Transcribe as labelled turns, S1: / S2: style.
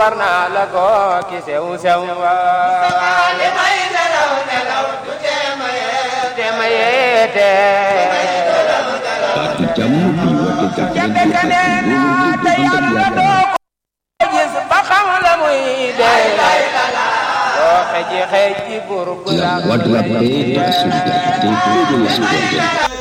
S1: war naa la ko ki sew sew wa li may nelaw du tema yeete jambe ka neena te yàlla doo ko gis ba xam la muy dee doo xeji xeji bur bu la